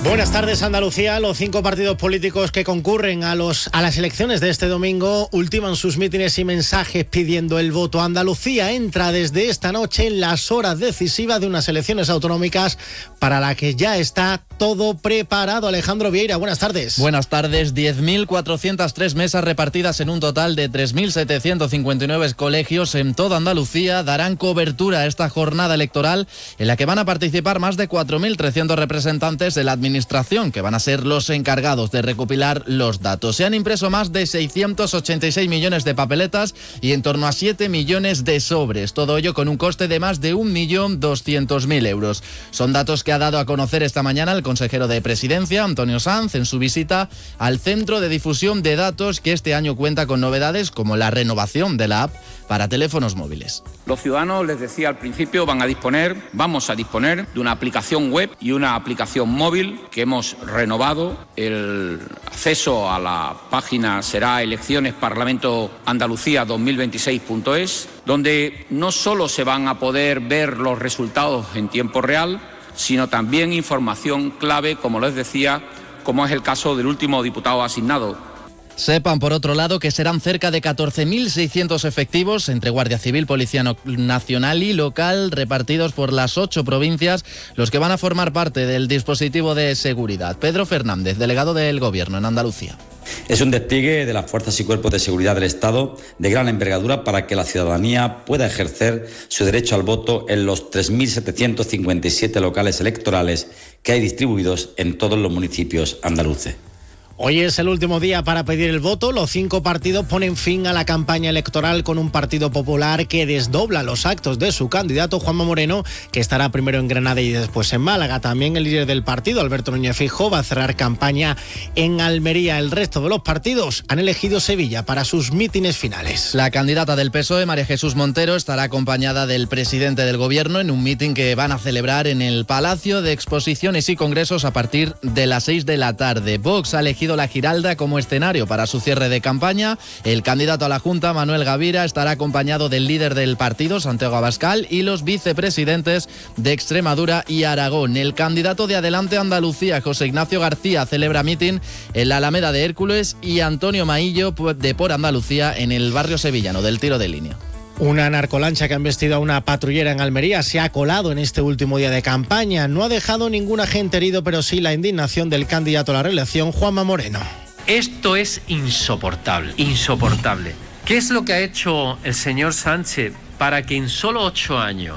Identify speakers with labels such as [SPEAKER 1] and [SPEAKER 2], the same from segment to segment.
[SPEAKER 1] Buenas tardes, Andalucía. Los 5 partidos políticos que concurren a las elecciones de este domingo ultiman sus mítines y mensajes pidiendo el voto. Andalucía entra desde esta noche en las horas decisivas de unas elecciones autonómicas para la que ya está todo preparado. Alejandro Vieira, buenas tardes.
[SPEAKER 2] Buenas tardes. 10.403 mesas repartidas en un total de 3.759 colegios en toda Andalucía darán cobertura a esta jornada electoral en la que van a participar más de 4.300 representantes de la Administración, que van a ser los encargados de recopilar los datos. Se han impreso más de 686 millones de papeletas y en torno a 7 millones de sobres. Todo ello con un coste de más de 1.200.000 euros. Son datos que ha dado a conocer esta mañana el consejero de Presidencia, Antonio Sanz, en su visita al Centro de Difusión de Datos, que este año cuenta con novedades como la renovación de la app para teléfonos móviles.
[SPEAKER 3] Los ciudadanos, les decía al principio, vamos a disponer de una aplicación web y una aplicación móvil que hemos renovado. El acceso a la página será eleccionesparlamentoandalucía2026.es, donde no solo se van a poder ver los resultados en tiempo real, sino también información clave, como les decía, como es el caso del último diputado asignado.
[SPEAKER 2] Sepan, por otro lado, que serán cerca de 14.600 efectivos entre Guardia Civil, Policía Nacional y Local, repartidos por las 8 provincias, los que van a formar parte del dispositivo de seguridad. Pedro Fernández, delegado del Gobierno en Andalucía.
[SPEAKER 4] Es un despliegue de las fuerzas y cuerpos de seguridad del Estado de gran envergadura para que la ciudadanía pueda ejercer su derecho al voto en los 3.757 locales electorales que hay distribuidos en todos los municipios andaluces.
[SPEAKER 1] Hoy es el último día para pedir el voto. Los 5 partidos ponen fin a la campaña electoral con un Partido Popular que desdobla los actos de su candidato Juanma Moreno, que estará primero en Granada y después en Málaga. También el líder del partido, Alberto Núñez Feijóo, va a cerrar campaña en Almería. El resto de los partidos han elegido Sevilla para sus mítines finales.
[SPEAKER 2] La candidata del PSOE, María Jesús Montero, estará acompañada del presidente del Gobierno en un mítin que van a celebrar en el Palacio de Exposiciones y Congresos a partir de las 6 de la tarde. Vox ha elegido la Giralda como escenario para su cierre de campaña. El candidato a la Junta, Manuel Gavira, estará acompañado del líder del partido, Santiago Abascal, y los vicepresidentes de Extremadura y Aragón. El candidato de Adelante Andalucía, José Ignacio García, celebra mitin en la Alameda de Hércules, y Antonio Maillo, de Por Andalucía, en el barrio sevillano del Tiro de Línea.
[SPEAKER 1] Una narcolancha que ha embestido a una patrullera en Almería se ha colado en este último día de campaña. No ha dejado ningún agente herido, pero sí la indignación del candidato a la reelección, Juanma Moreno.
[SPEAKER 5] Esto es insoportable, insoportable. ¿Qué es lo que ha hecho el señor Sánchez para que en solo 8 años,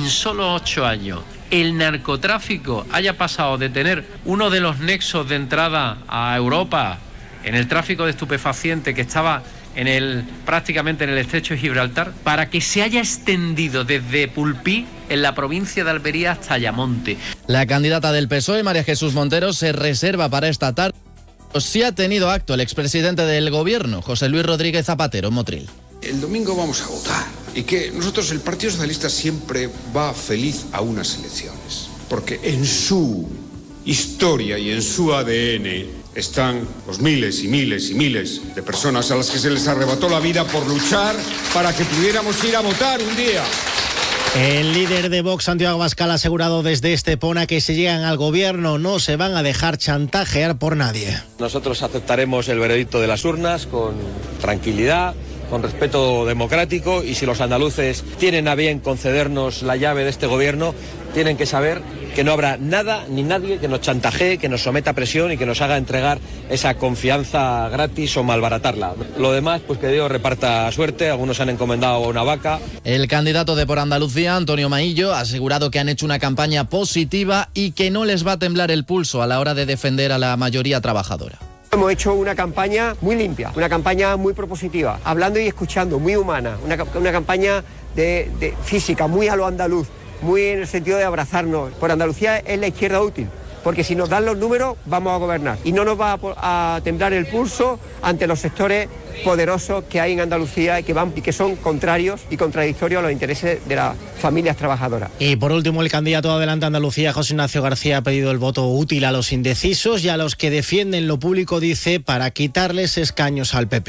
[SPEAKER 5] el narcotráfico haya pasado de tener uno de los nexos de entrada a Europa en el tráfico de estupefacientes que estaba prácticamente en el estrecho de Gibraltar, para que se haya extendido desde Pulpí, en la provincia de Almería, hasta Ayamonte?
[SPEAKER 2] La candidata del PSOE, María Jesús Montero, se reserva para esta tarde. Sí ha tenido acto el expresidente del Gobierno, José Luis Rodríguez Zapatero, en Motril.
[SPEAKER 6] El domingo vamos a votar, y que nosotros, el Partido Socialista, siempre va feliz a unas elecciones, porque en su historia y en su ADN están los miles y miles y miles de personas a las que se les arrebató la vida por luchar para que pudiéramos ir a votar un día.
[SPEAKER 1] El líder de Vox, Santiago Abascal, ha asegurado desde Estepona que si llegan al gobierno no se van a dejar chantajear por nadie.
[SPEAKER 7] Nosotros aceptaremos el veredicto de las urnas con tranquilidad, con respeto democrático, y si los andaluces tienen a bien concedernos la llave de este gobierno, tienen que saber que no habrá nada ni nadie que nos chantajee, que nos someta a presión y que nos haga entregar esa confianza gratis o malbaratarla. Lo demás, pues que Dios reparta suerte. Algunos han encomendado a una vaca.
[SPEAKER 2] El candidato de Por Andalucía, Antonio Maillo, ha asegurado que han hecho una campaña positiva y que no les va a temblar el pulso a la hora de defender a la mayoría trabajadora.
[SPEAKER 8] Hemos hecho una campaña muy limpia, una campaña muy propositiva, hablando y escuchando, muy humana, una campaña de física, muy a lo andaluz, muy en el sentido de abrazarnos. Por Andalucía es la izquierda útil, porque si nos dan los números vamos a gobernar y no nos va a temblar el pulso ante los sectores poderosos que hay en Andalucía y que son contrarios y contradictorios a los intereses de las familias trabajadoras.
[SPEAKER 1] Y por último, el candidato de Adelante Andalucía, José Ignacio García, ha pedido el voto útil a los indecisos y a los que defienden lo público, dice, para quitarles escaños al PP.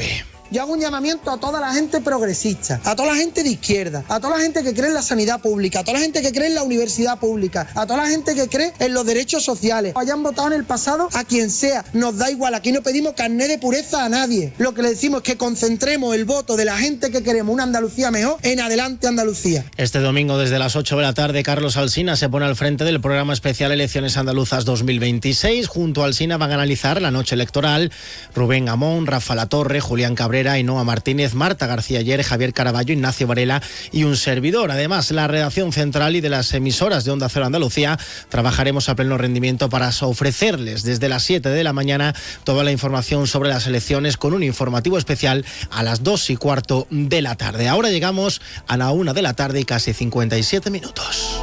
[SPEAKER 9] yo hago un llamamiento a toda la gente progresista, a toda la gente de izquierda, a toda la gente que cree en la sanidad pública, a toda la gente que cree en la universidad pública, a toda la gente que cree en los derechos sociales. Hayan votado en el pasado a quien sea, nos da igual, aquí no pedimos carné de pureza a nadie. Lo que le decimos es que concentremos el voto de la gente que queremos una Andalucía mejor en Adelante Andalucía.
[SPEAKER 1] Este domingo desde las 8 de la tarde Carlos Alsina se pone al frente del programa especial Elecciones Andaluzas 2026. Junto a Alsina van a analizar la noche electoral Rubén Amón, Rafa Latorre, Julián Cabrera, Ainhoa Martínez, Marta García Ayer, Javier Caraballo, Ignacio Varela y un servidor. Además, la redacción central y de las emisoras de Onda Cero Andalucía trabajaremos a pleno rendimiento para ofrecerles desde las 7 de la mañana toda la información sobre las elecciones con un informativo especial a las 2:15 de la tarde. Ahora llegamos a la 1 de la tarde y casi 57 minutos.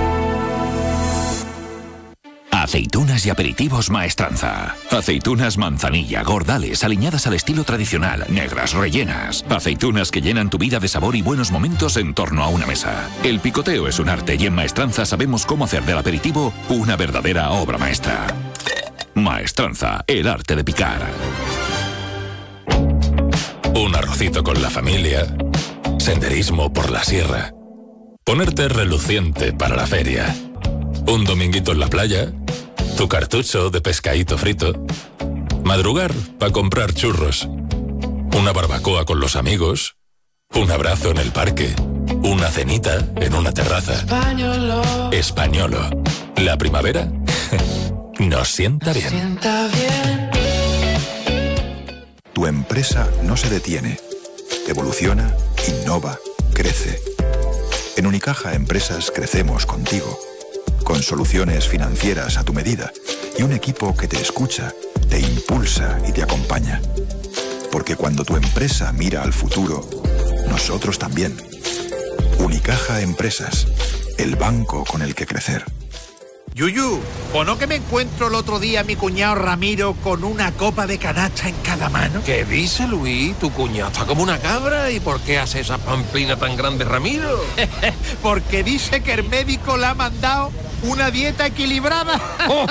[SPEAKER 10] Aceitunas y aperitivos Maestranza. Aceitunas manzanilla, gordales, aliñadas al estilo tradicional, negras, rellenas. Aceitunas que llenan tu vida de sabor y buenos momentos en torno a una mesa. El picoteo es un arte y en Maestranza sabemos cómo hacer del aperitivo una verdadera obra maestra. Maestranza, el arte de picar.
[SPEAKER 11] Un arrocito con la familia, senderismo por la sierra, ponerte reluciente para la feria, un dominguito en la playa, tu cartucho de pescadito frito, madrugar para comprar churros, una barbacoa con los amigos, un abrazo en el parque, una cenita en una terraza. Españolo. La primavera nos sienta bien.
[SPEAKER 12] Tu empresa no se detiene. Evoluciona, innova, crece. En Unicaja Empresas crecemos contigo, con soluciones financieras a tu medida y un equipo que te escucha, te impulsa y te acompaña. Porque cuando tu empresa mira al futuro, nosotros también. Unicaja Empresas, el banco con el que crecer.
[SPEAKER 13] Yuyu, ¿o no que me encuentro el otro día a mi cuñado Ramiro con una copa de canasta en cada mano?
[SPEAKER 14] ¿Qué dice, Luis? Tu cuñado está como una cabra. ¿Y por qué hace esa pamplina tan grande, Ramiro?
[SPEAKER 13] Porque dice que el médico le ha mandado una dieta equilibrada.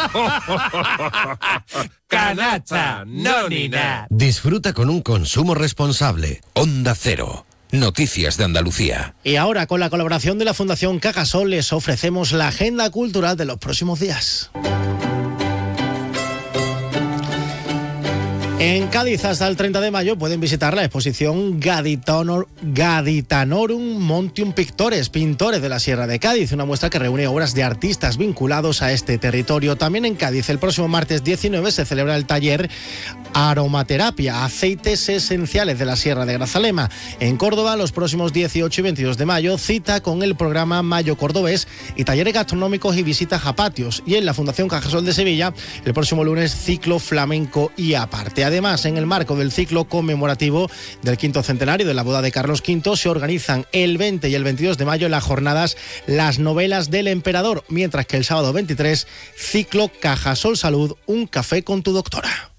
[SPEAKER 13] Canasta, no ni nada.
[SPEAKER 15] Disfruta con un consumo responsable. Onda Cero. Noticias de Andalucía.
[SPEAKER 1] Y ahora, con la colaboración de la Fundación Cajasol, les ofrecemos la agenda cultural de los próximos días. En Cádiz, hasta el 30 de mayo, pueden visitar la exposición Gaditanorum Montium Pictores, pintores de la Sierra de Cádiz, una muestra que reúne obras de artistas vinculados a este territorio. También en Cádiz, el próximo martes 19, se celebra el taller Aromaterapia, aceites esenciales de la Sierra de Grazalema. En Córdoba, los próximos 18 y 22 de mayo, cita con el programa Mayo Cordobés y talleres gastronómicos y visitas a patios. Y en la Fundación Cajasol de Sevilla, el próximo lunes, ciclo flamenco y aparte. Además, en el marco del ciclo conmemorativo del 5º centenario de la boda de Carlos V, se organizan el 20 y el 22 de mayo en las jornadas Las Novelas del Emperador, mientras que el sábado 23, ciclo Cajasol Salud, un café con tu doctora.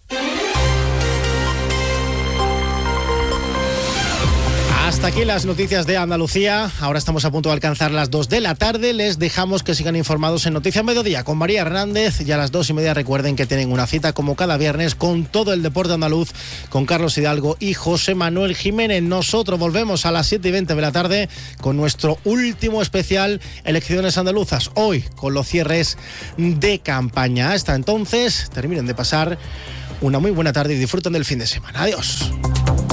[SPEAKER 1] Hasta aquí las noticias de Andalucía. Ahora estamos a punto de alcanzar las 2 de la tarde. Les dejamos que sigan informados en Noticias Mediodía con María Hernández. Y a las 2:30 recuerden que tienen una cita como cada viernes con todo el deporte andaluz, con Carlos Hidalgo y José Manuel Jiménez. Nosotros volvemos a las 7:20 de la tarde con nuestro último especial Elecciones Andaluzas. Hoy con los cierres de campaña. Hasta entonces, terminen de pasar una muy buena tarde y disfruten del fin de semana. Adiós.